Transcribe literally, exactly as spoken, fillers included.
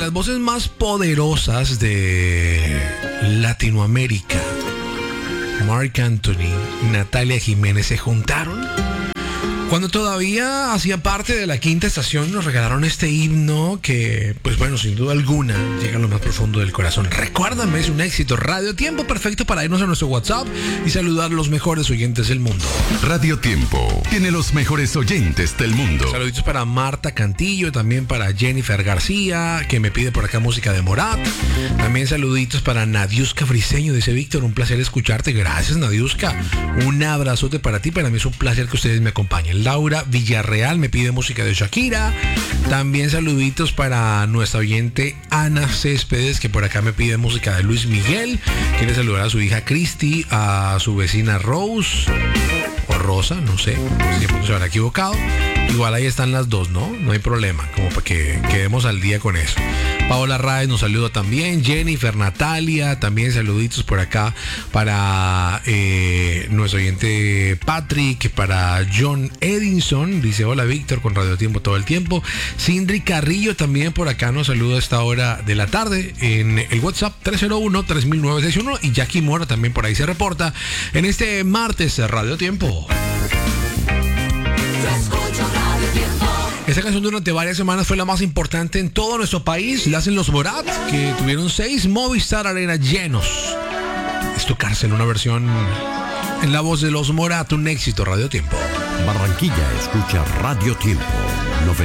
las voces más poderosas de Latinoamérica, Marc Anthony, Natalia Jiménez, se juntaron cuando todavía hacía parte de la quinta estación. Nos regalaron este himno que, pues bueno, sin duda alguna llega a lo más profundo del corazón. Recuérdame, es un éxito. Radio Tiempo, perfecto para irnos a nuestro WhatsApp y saludar a los mejores oyentes del mundo. Radio Tiempo tiene los mejores oyentes del mundo. Saluditos para Marta Cantillo, también para Jennifer García, que me pide por acá música de Morat. También saluditos para Nadiuska Briseño, dice Víctor, un placer escucharte. Gracias, Nadiuska. Un abrazote para ti, para mí es un placer que ustedes me acompañen. Laura Villarreal me pide música de Shakira. También saluditos para nuestra oyente Ana Céspedes, que por acá me pide música de Luis Miguel. Quiere saludar a su hija Cristi, a su vecina Rose o Rosa, no sé, siempre se habrá equivocado. Igual ahí están las dos, ¿no? No hay problema, como para que quedemos al día con eso. Paola Raez nos saluda también, Jennifer, Natalia, también saluditos por acá para eh, nuestro oyente Patrick, para John Edinson, dice hola Víctor, con Radio Tiempo todo el tiempo. Sindri Carrillo también por acá nos saluda a esta hora de la tarde en el WhatsApp tres cero uno, tres mil novecientos sesenta y uno, y Jackie Mora también por ahí se reporta en este martes de Radio Tiempo. Esta canción durante varias semanas fue la más importante en todo nuestro país. La hacen los Morat, que tuvieron seis Movistar Arena llenos. Es tu cárcel, una versión en la voz de los Morat, un éxito. Radio Tiempo. Barranquilla escucha Radio Tiempo.